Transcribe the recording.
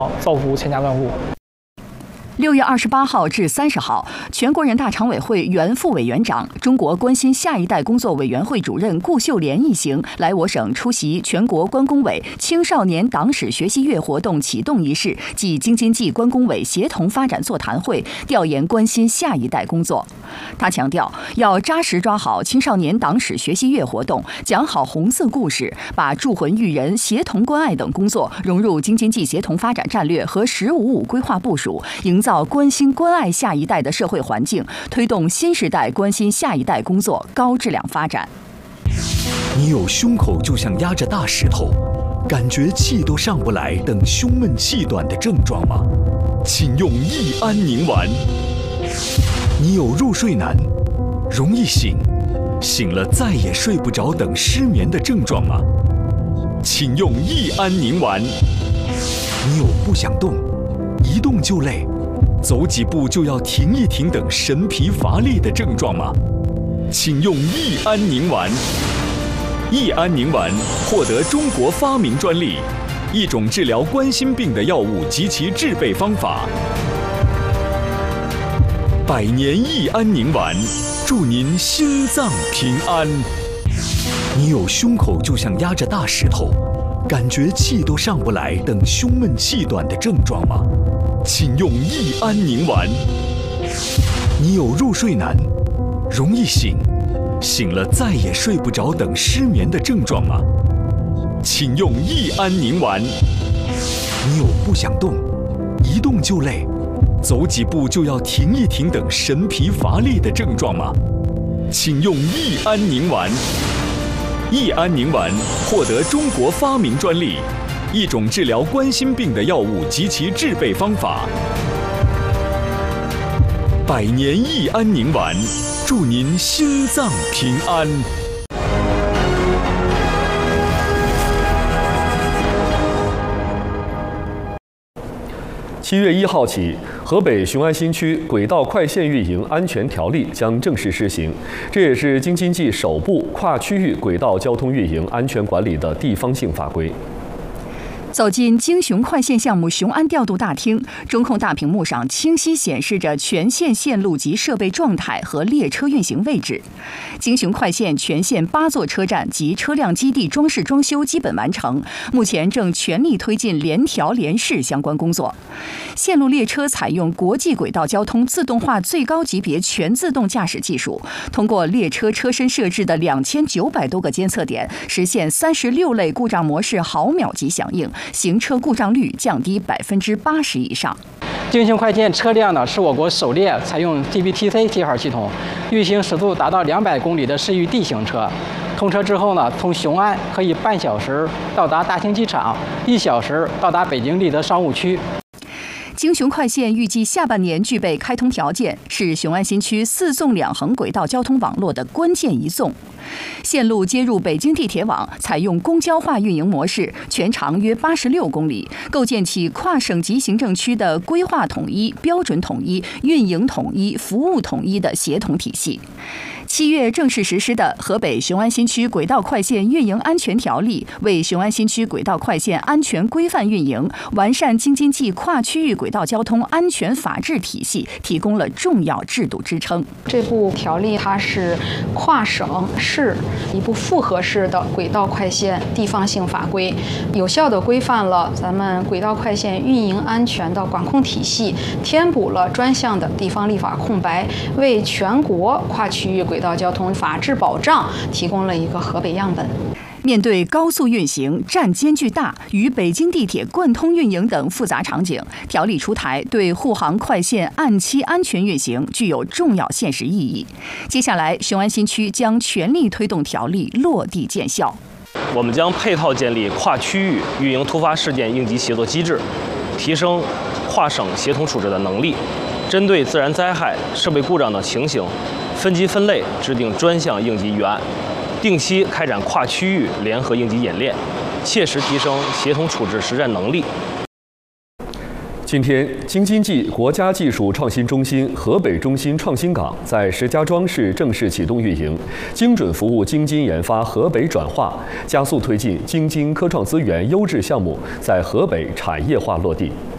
造福千家万户。 6月28号至30号，全国人大常委会原副委员长、中国关心下一代工作委员会主任顾秀莲一行来我省出席全国关工委青少年党史学习月活动启动仪式暨京津冀关工委协同发展座谈会，调研关心下一代工作。他强调，要扎实抓好青少年党史学习月活动，讲好红色故事，把铸魂育人、协同关爱等工作融入京津冀协同发展战略和“15+5”规划部署，营造关心关爱下一代的社会环境，推动新时代关心下一代工作高质量发展。 你有胸口就像压着大石头，感觉气都上不来等胸闷气短的症状吗？请用益安宁丸。你有入睡难、容易醒、醒了再也睡不着等失眠的症状吗？请用益安宁丸。你有不想动、一动就累、走几步就要停一停等神疲乏力的症状吗？请用益安宁丸。益安宁丸获得中国发明专利，一种治疗冠心病的药物及其制备方法。100年益安宁丸，祝您心脏平安。你有胸口就像压着大石头，感觉气都上不来等胸闷气短的症状吗？请用益安宁丸。你有入睡难、容易醒、醒了再也睡不着等失眠的症状吗？请用益安宁丸。你有不想动、一动就累、走几步就要停一停等神疲乏力的症状吗？请用益安宁丸。益安宁丸获得中国发明专利，一种治疗冠心病的药物及其制备方法。100年益安宁丸，祝您心脏平安。 7月1号起，河北雄安新区轨道快线运营安全条例将正式施行，这也是京津冀首部跨区域轨道交通运营安全管理的地方性法规。 走进京雄快线项目雄安调度大厅，中控大屏幕上清晰显示着全线线路及设备状态和列车运行位置。京雄快线全线8座车站及车辆基地装饰装修基本完成，目前正全力推进联调联试相关工作。线路列车采用国际轨道交通自动化最高级别全自动驾驶技术，通过列车车身设置的2900多个监测点，实现36类故障模式毫秒级响应，行车故障率降低80%以上。 京雄快线车辆呢是我国首列采用 GPTC 信号系统，运行时速达到200公里的市域 D 型车。通车之后呢，从雄安可以半小时到达大兴机场，1小时到达北京立德商务区。 京雄快线预计下半年具备开通条件，是雄安新区4纵2横轨道交通网络的关键一纵。线路接入北京地铁网，采用公交化运营模式，全长约86公里，构建起跨省级行政区的规划统一、标准统一、运营统一、服务统一的协同体系。7月正式实施的河北雄安新区轨道快线运营安全条例，为雄安新区轨道快线安全规范运营、完善京津冀跨区域轨道交通安全法治体系提供了重要制度支撑。 这部条例它是跨省市一部复合式的轨道快线地方性法规，有效地规范了咱们轨道快线运营安全的管控体系，填补了专项的地方立法空白，为全国跨区域轨道交通法治保障提供了一个河北样本。 面对高速运行、站间距大、与北京地铁贯通运营等复杂场景，条例出台对沪杭快线按期安全运行具有重要现实意义。接下来，雄安新区将全力推动条例落地见效。 我们将配套建立跨区域运营突发事件应急协作机制，提升跨省协同处置的能力，针对自然灾害、设备故障等情形，分级分类制定专项应急预案。定期开展跨区域联合应急演练，切实提升协同处置实战能力。 今天，京津冀国家技术创新中心河北中心创新港在石家庄市正式启动运营，精准服务京津研发河北转化，加速推进京津科创资源优质项目在河北产业化落地。